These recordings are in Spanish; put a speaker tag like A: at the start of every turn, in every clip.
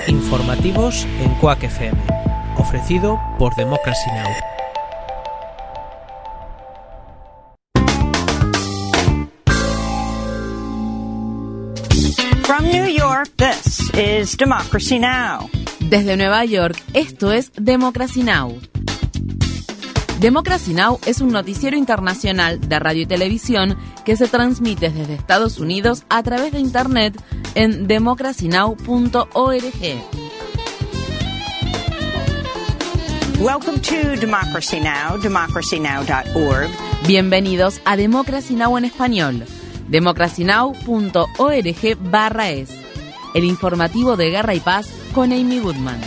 A: Informativos en Quack FM, ofrecido por Democracy Now!
B: From New York, this is Democracy Now!
C: Desde Nueva York, esto es Democracy Now! Democracy Now! Es un noticiero internacional de radio y televisión que se transmite desde Estados Unidos a través de Internet en democracynow.org.
B: Welcome to Democracy Now!, democracynow.org.
C: Bienvenidos a Democracy Now! En español, democracynow.org/es. El informativo de Guerra y Paz con Amy Goodman.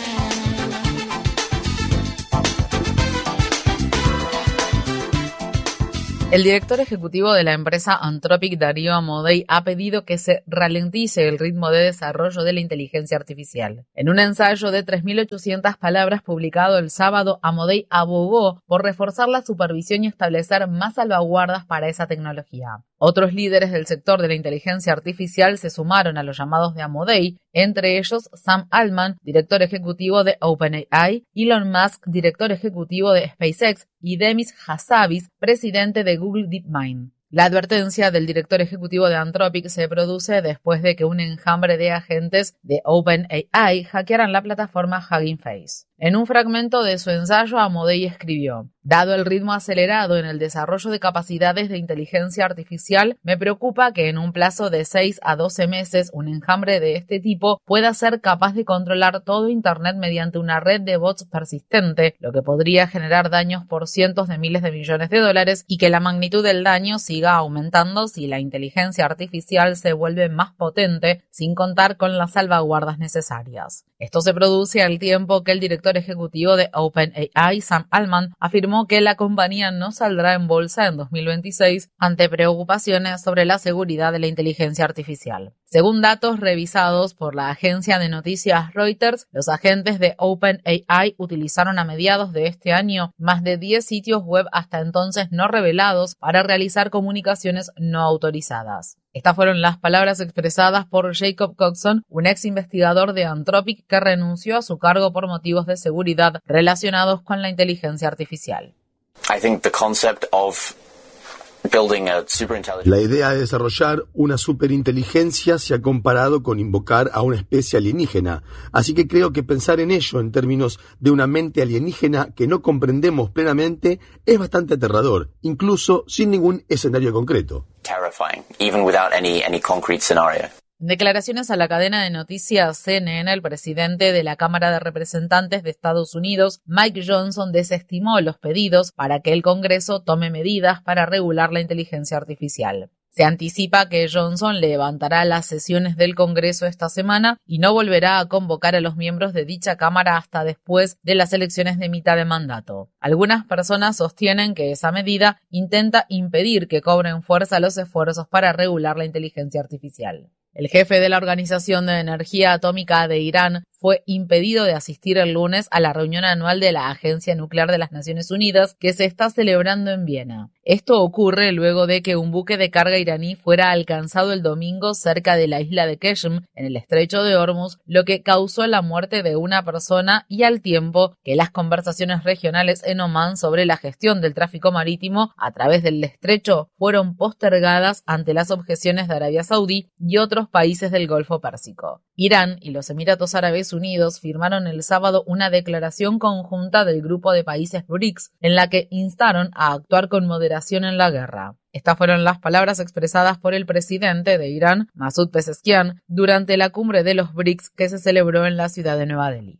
C: El director ejecutivo de la empresa Anthropic, Darío Amodei, ha pedido que se ralentice el ritmo de desarrollo de la inteligencia artificial. En un ensayo de 3.800 palabras publicado el sábado, Amodei abogó por reforzar la supervisión y establecer más salvaguardas para esa tecnología. Otros líderes del sector de la inteligencia artificial se sumaron a los llamados de Amodei, entre ellos Sam Altman, director ejecutivo de OpenAI, Elon Musk, director ejecutivo de SpaceX, y Demis Hassabis, presidente de Google DeepMind. La advertencia del director ejecutivo de Anthropic se produce después de que un enjambre de agentes de OpenAI hackearan la plataforma Hugging Face. En un fragmento de su ensayo, Amodei escribió: «Dado el ritmo acelerado en el desarrollo de capacidades de inteligencia artificial, me preocupa que en un plazo de 6 a 12 meses un enjambre de este tipo pueda ser capaz de controlar todo Internet mediante una red de bots persistente, lo que podría generar daños por cientos de miles de millones de dólares y que la magnitud del daño siga aumentando si la inteligencia artificial se vuelve más potente sin contar con las salvaguardas necesarias». Esto se produce al tiempo que el director ejecutivo de OpenAI, Sam Altman, afirmó que la compañía no saldrá en bolsa en 2026 ante preocupaciones sobre la seguridad de la inteligencia artificial. Según datos revisados por la agencia de noticias Reuters, los agentes de OpenAI utilizaron a mediados de este año más de 10 sitios web hasta entonces no revelados para realizar comunicaciones no autorizadas. Estas fueron las palabras expresadas por Jacob Coxon, un ex investigador de Anthropic que renunció a su cargo por motivos de seguridad relacionados con la inteligencia artificial.
D: La idea de desarrollar una superinteligencia se ha comparado con invocar a una especie alienígena, así que creo que pensar en ello en términos de una mente alienígena que no comprendemos plenamente es bastante aterrador, incluso sin ningún escenario concreto.
C: En declaraciones a la cadena de noticias CNN, el presidente de la Cámara de Representantes de Estados Unidos, Mike Johnson, desestimó los pedidos para que el Congreso tome medidas para regular la inteligencia artificial. Se anticipa que Johnson levantará las sesiones del Congreso esta semana y no volverá a convocar a los miembros de dicha Cámara hasta después de las elecciones de mitad de mandato. Algunas personas sostienen que esa medida intenta impedir que cobren fuerza los esfuerzos para regular la inteligencia artificial. El jefe de la Organización de Energía Atómica de Irán fue impedido de asistir el lunes a la reunión anual de la Agencia Nuclear de las Naciones Unidas que se está celebrando en Viena. Esto ocurre luego de que un buque de carga iraní fuera alcanzado el domingo cerca de la isla de Qeshm, en el estrecho de Hormuz, lo que causó la muerte de una persona y al tiempo que las conversaciones regionales en Omán sobre la gestión del tráfico marítimo a través del estrecho fueron postergadas ante las objeciones de Arabia Saudí y otros países del Golfo Pérsico. Irán y los Emiratos Árabes Unidos firmaron el sábado una declaración conjunta del grupo de países BRICS en la que instaron a actuar con moderación en la guerra. Estas fueron las palabras expresadas por el presidente de Irán, Masoud Pezeshkian, durante la cumbre de los BRICS que se celebró en la ciudad de Nueva Delhi.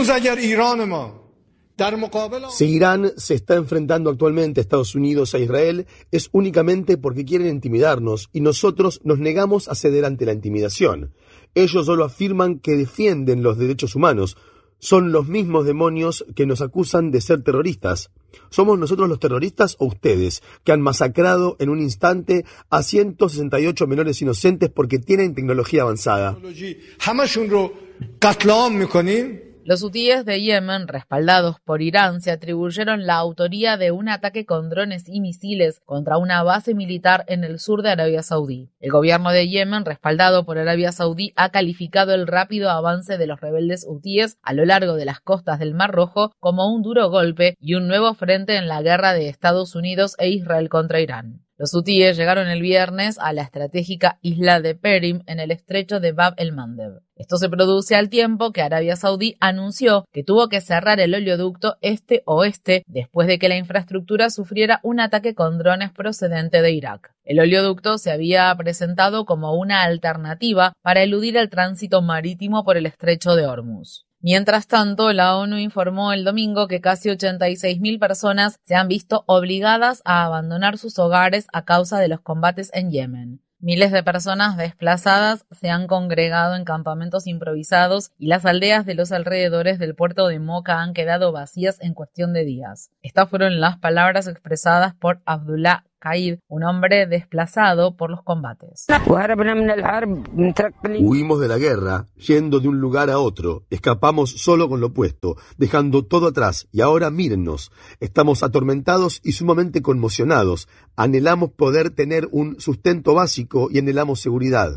D: Si Irán se está enfrentando actualmente a Estados Unidos e Israel, es únicamente porque quieren intimidarnos y nosotros nos negamos a ceder ante la intimidación. Ellos solo afirman que defienden los derechos humanos. Son los mismos demonios que nos acusan de ser terroristas. ¿Somos nosotros los terroristas o ustedes, que han masacrado en un instante a 168 menores inocentes porque tienen tecnología avanzada?
C: Los hutíes de Yemen, respaldados por Irán, se atribuyeron la autoría de un ataque con drones y misiles contra una base militar en el sur de Arabia Saudí. El gobierno de Yemen, respaldado por Arabia Saudí, ha calificado el rápido avance de los rebeldes hutíes a lo largo de las costas del Mar Rojo como un duro golpe y un nuevo frente en la guerra de Estados Unidos e Israel contra Irán. Los hutíes llegaron el viernes a la estratégica isla de Perim en el estrecho de Bab el-Mandeb. Esto se produce al tiempo que Arabia Saudí anunció que tuvo que cerrar el oleoducto este-oeste después de que la infraestructura sufriera un ataque con drones procedente de Irak. El oleoducto se había presentado como una alternativa para eludir el tránsito marítimo por el estrecho de Hormuz. Mientras tanto, la ONU informó el domingo que casi 86.000 personas se han visto obligadas a abandonar sus hogares a causa de los combates en Yemen. Miles de personas desplazadas se han congregado en campamentos improvisados y las aldeas de los alrededores del puerto de Moca han quedado vacías en cuestión de días. Estas fueron las palabras expresadas por Abdullah Qaid, un hombre desplazado por los combates.
D: Huimos de la guerra, yendo de un lugar a otro, escapamos solo con lo opuesto, dejando todo atrás, y ahora mírennos, estamos atormentados y sumamente conmocionados, anhelamos poder tener un sustento básico y anhelamos seguridad.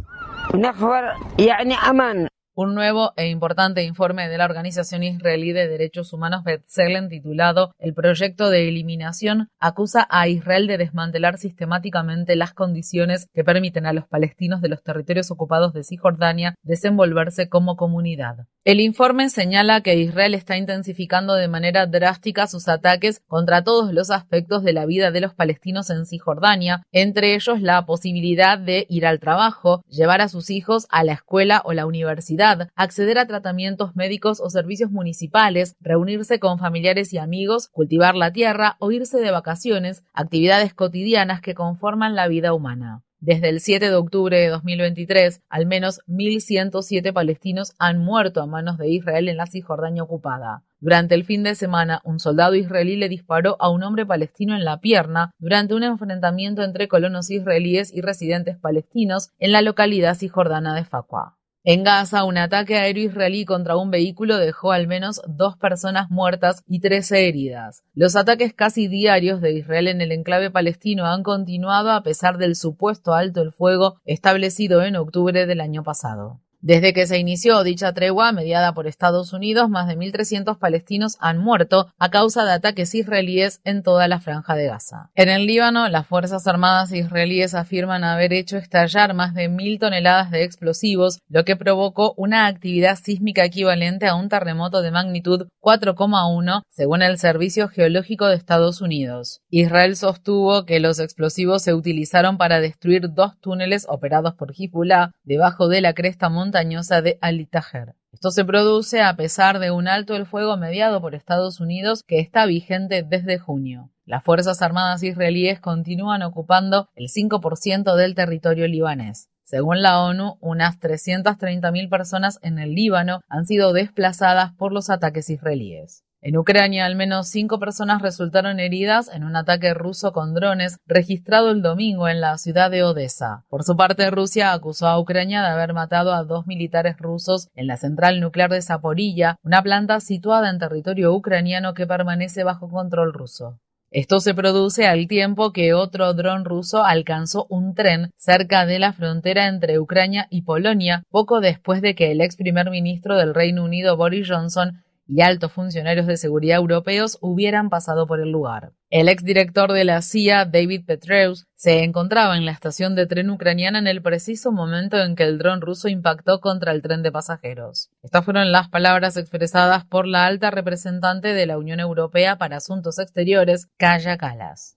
C: Un nuevo e importante informe de la Organización Israelí de Derechos Humanos B'Tselem titulado El proyecto de eliminación acusa a Israel de desmantelar sistemáticamente las condiciones que permiten a los palestinos de los territorios ocupados de Cisjordania desenvolverse como comunidad. El informe señala que Israel está intensificando de manera drástica sus ataques contra todos los aspectos de la vida de los palestinos en Cisjordania, entre ellos la posibilidad de ir al trabajo, llevar a sus hijos a la escuela o la universidad, acceder a tratamientos médicos o servicios municipales, reunirse con familiares y amigos, cultivar la tierra o irse de vacaciones, actividades cotidianas que conforman la vida humana. Desde el 7 de octubre de 2023, al menos 1.107 palestinos han muerto a manos de Israel en la Cisjordania ocupada. Durante el fin de semana, un soldado israelí le disparó a un hombre palestino en la pierna durante un enfrentamiento entre colonos israelíes y residentes palestinos en la localidad cisjordana de Fakwa. En Gaza, un ataque aéreo israelí contra un vehículo dejó al menos 2 personas muertas y 13 heridas. Los ataques casi diarios de Israel en el enclave palestino han continuado a pesar del supuesto alto el fuego establecido en octubre del año pasado. Desde que se inició dicha tregua, mediada por Estados Unidos, más de 1.300 palestinos han muerto a causa de ataques israelíes en toda la franja de Gaza. En el Líbano, las Fuerzas Armadas israelíes afirman haber hecho estallar más de 1.000 toneladas de explosivos, lo que provocó una actividad sísmica equivalente a un terremoto de magnitud 4,1, según el Servicio Geológico de Estados Unidos. Israel sostuvo que los explosivos se utilizaron para destruir 2 túneles operados por Hezbollah debajo de la cresta montañosa de Al-Tajer. Esto se produce a pesar de un alto el fuego mediado por Estados Unidos que está vigente desde junio. Las Fuerzas Armadas israelíes continúan ocupando el 5% del territorio libanés. Según la ONU, unas 330.000 personas en el Líbano han sido desplazadas por los ataques israelíes. En Ucrania, al menos 5 personas resultaron heridas en un ataque ruso con drones registrado el domingo en la ciudad de Odessa. Por su parte, Rusia acusó a Ucrania de haber matado a 2 militares rusos en la central nuclear de Zaporilla, una planta situada en territorio ucraniano que permanece bajo control ruso. Esto se produce al tiempo que otro dron ruso alcanzó un tren cerca de la frontera entre Ucrania y Polonia, poco después de que el ex primer ministro del Reino Unido, Boris Johnson, y altos funcionarios de seguridad europeos hubieran pasado por el lugar. El exdirector de la CIA, David Petraeus, se encontraba en la estación de tren ucraniana en el preciso momento en que el dron ruso impactó contra el tren de pasajeros. Estas fueron las palabras expresadas por la alta representante de la Unión Europea para Asuntos Exteriores, Kaja Kallas.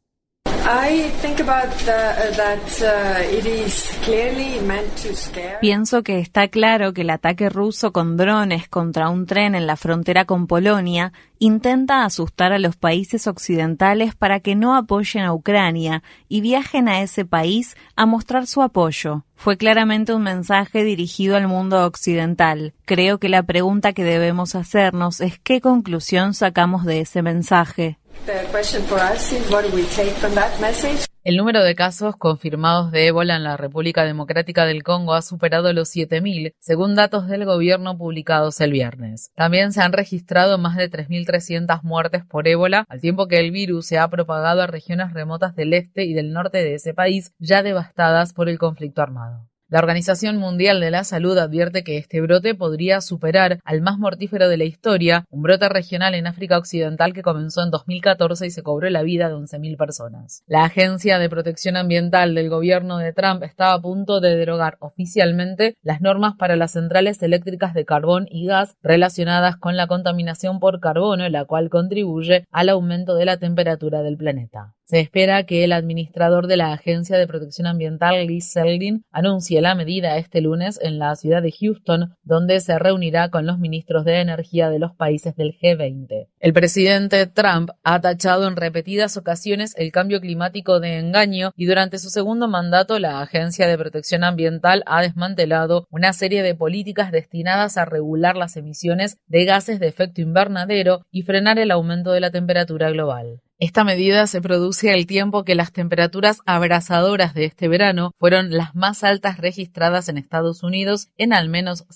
E: Pienso que está claro que el ataque ruso con drones contra un tren en la frontera con Polonia intenta asustar a los países occidentales para que no apoyen a Ucrania y viajen a ese país a mostrar su apoyo. Fue claramente un mensaje dirigido al mundo occidental. Creo que la pregunta que debemos hacernos es ¿qué conclusión sacamos de ese mensaje?
C: El número de casos confirmados de ébola en la República Democrática del Congo ha superado los 7.000, según datos del gobierno publicados el viernes. También se han registrado más de 3.300 muertes por ébola, al tiempo que el virus se ha propagado a regiones remotas del este y del norte de ese país, ya devastadas por el conflicto armado. La Organización Mundial de la Salud advierte que este brote podría superar al más mortífero de la historia, un brote regional en África Occidental que comenzó en 2014 y se cobró la vida de 11.000 personas. La Agencia de Protección Ambiental del gobierno de Trump estaba a punto de derogar oficialmente las normas para las centrales eléctricas de carbón y gas relacionadas con la contaminación por carbono, la cual contribuye al aumento de la temperatura del planeta. Se espera que el administrador de la Agencia de Protección Ambiental, Lee Zeldin, anuncie la medida este lunes en la ciudad de Houston, donde se reunirá con los ministros de energía de los países del G20. El presidente Trump ha tachado en repetidas ocasiones el cambio climático de engaño y durante su segundo mandato la Agencia de Protección Ambiental ha desmantelado una serie de políticas destinadas a regular las emisiones de gases de efecto invernadero y frenar el aumento de la temperatura global. Esta medida se produce al tiempo que las temperaturas abrasadoras de este verano fueron las más altas registradas en Estados Unidos en al menos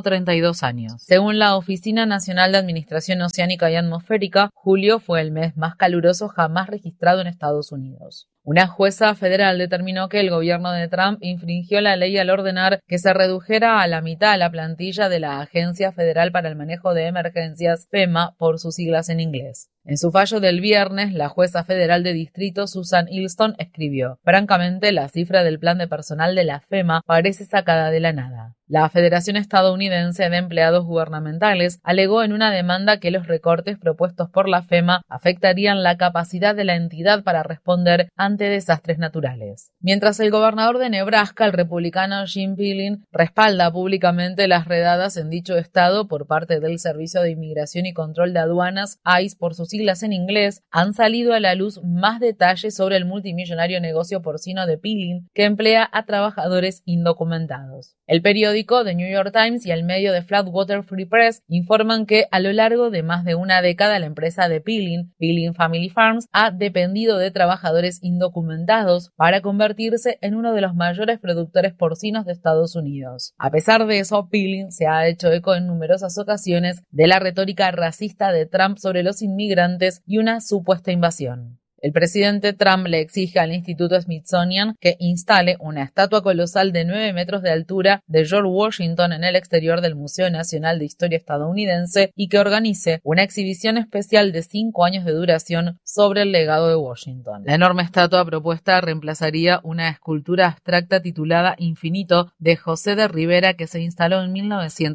C: 132 años. Según la Oficina Nacional de Administración Oceánica y Atmosférica, julio fue el mes más caluroso jamás registrado en Estados Unidos. Una jueza federal determinó que el gobierno de Trump infringió la ley al ordenar que se redujera a la mitad la plantilla de la Agencia Federal para el Manejo de Emergencias, FEMA, por sus siglas en inglés. En su fallo del viernes, la jueza federal de distrito Susan Ilston escribió: «Francamente, la cifra del plan de personal de la FEMA parece sacada de la nada». La Federación Estadounidense de Empleados Gubernamentales alegó en una demanda que los recortes propuestos por la FEMA afectarían la capacidad de la entidad para responder ante desastres naturales. Mientras el gobernador de Nebraska, el republicano Jim Pillen, respalda públicamente las redadas en dicho estado por parte del Servicio de Inmigración y Control de Aduanas, ICE por sus siglas en inglés, han salido a la luz más detalles sobre el multimillonario negocio porcino de Pillen que emplea a trabajadores indocumentados. El periódico The New York Times y el medio de Flatwater Free Press informan que a lo largo de más de una década la empresa de Pillen Family Farms, ha dependido de trabajadores indocumentados para convertirse en uno de los mayores productores porcinos de Estados Unidos. A pesar de eso, Pillen se ha hecho eco en numerosas ocasiones de la retórica racista de Trump sobre los inmigrantes y una supuesta invasión. El presidente Trump le exige al Instituto Smithsonian que instale una estatua colosal de 9 metros de altura de George Washington en el exterior del Museo Nacional de Historia Estadounidense y que organice una exhibición especial de 5 años de duración sobre el legado de Washington. La enorme estatua propuesta reemplazaría una escultura abstracta titulada Infinito de José de Rivera que se instaló en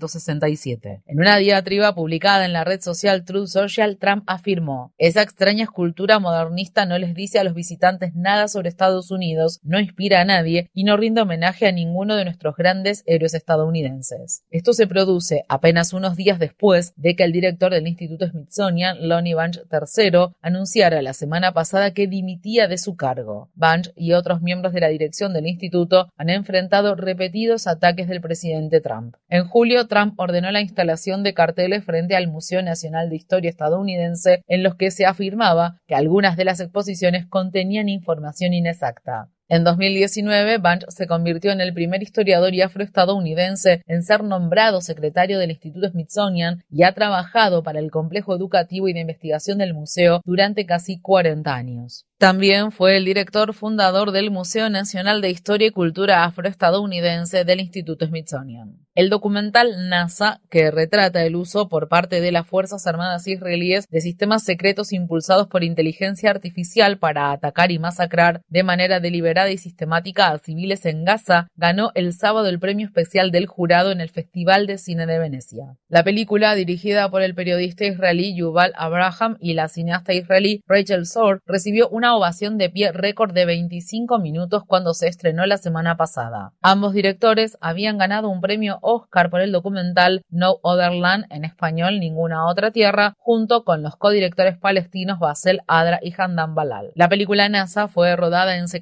C: 1967. En una diatriba publicada en la red social Truth Social, Trump afirmó: «Esa extraña escultura modernista no les dice a los visitantes nada sobre Estados Unidos, no inspira a nadie y no rinde homenaje a ninguno de nuestros grandes héroes estadounidenses». Esto se produce apenas unos días después de que el director del Instituto Smithsonian, Lonnie Bunch III, anunciara la semana pasada que dimitía de su cargo. Bunch y otros miembros de la dirección del instituto han enfrentado repetidos ataques del presidente Trump. En julio, Trump ordenó la instalación de carteles frente al Museo Nacional de Historia Estadounidense en los que se afirmaba que algunas de las exposiciones contenían información inexacta. En 2019, Bunch se convirtió en el primer historiador y afroestadounidense en ser nombrado secretario del Instituto Smithsonian y ha trabajado para el complejo educativo y de investigación del museo durante casi 40 años. También fue el director fundador del Museo Nacional de Historia y Cultura Afroestadounidense del Instituto Smithsonian. El documental NASA, que retrata el uso por parte de las Fuerzas Armadas israelíes de sistemas secretos impulsados por inteligencia artificial para atacar y masacrar de manera deliberada y sistemática a civiles en Gaza, ganó el sábado el premio especial del jurado en el Festival de Cine de Venecia. La película, dirigida por el periodista israelí Yuval Abraham y la cineasta israelí Rachel Zor, recibió una ovación de pie récord de 25 minutos cuando se estrenó la semana pasada. Ambos directores habían ganado un premio Oscar por el documental No Other Land, en español Ninguna Otra Tierra, junto con los codirectores palestinos Basel Adra y Handan Balal. La película NASA fue rodada en secreto durante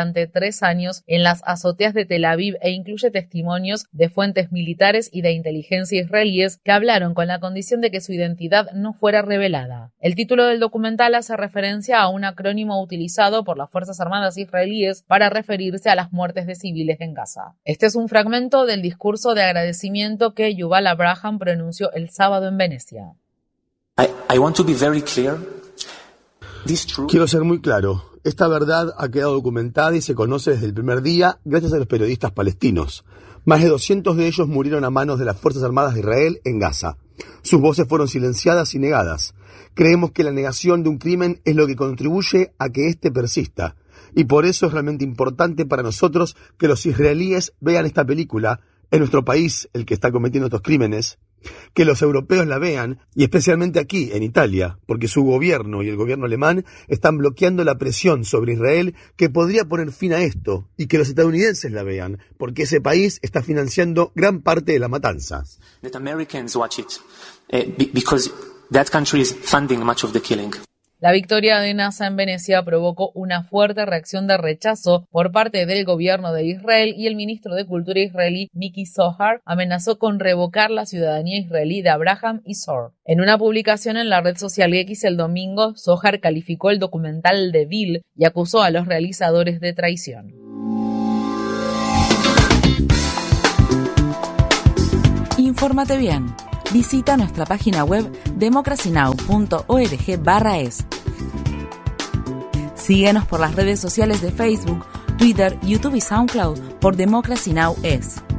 C: durante 3 años en las azoteas de Tel Aviv e incluye testimonios de fuentes militares y de inteligencia israelíes que hablaron con la condición de que su identidad no fuera revelada. El título del documental hace referencia a un acrónimo utilizado por las Fuerzas Armadas israelíes para referirse a las muertes de civiles en Gaza. Este es un fragmento del discurso de agradecimiento que Yuval Abraham pronunció el sábado en Venecia.
F: I want to be very clear.
D: Quiero ser muy claro. Esta verdad ha quedado documentada y se conoce desde el primer día gracias a los periodistas palestinos. Más de 200 de ellos murieron a manos de las Fuerzas Armadas de Israel en Gaza. Sus voces fueron silenciadas y negadas. Creemos que la negación de un crimen es lo que contribuye a que éste persista. Y por eso es realmente importante para nosotros que los israelíes vean esta película, en nuestro país el que está cometiendo estos crímenes, que los europeos la vean, y especialmente aquí, en Italia, porque su gobierno y el gobierno alemán están bloqueando la presión sobre Israel que podría poner fin a esto, y que los estadounidenses la vean, porque ese país está financiando gran parte de la matanza.
F: That Americans watch it, because that country is funding much of the killing.
C: La victoria de Nasa en Venecia provocó una fuerte reacción de rechazo por parte del gobierno de Israel y el ministro de Cultura israelí Miki Zohar amenazó con revocar la ciudadanía israelí de Abraham y Sor. En una publicación en la red social X el domingo, Zohar calificó el documental de vil y acusó a los realizadores de traición.
G: Infórmate bien. Visita nuestra página web democracynow.org/es. Síguenos por las redes sociales de Facebook, Twitter, YouTube y SoundCloud por Democracy Now! Es.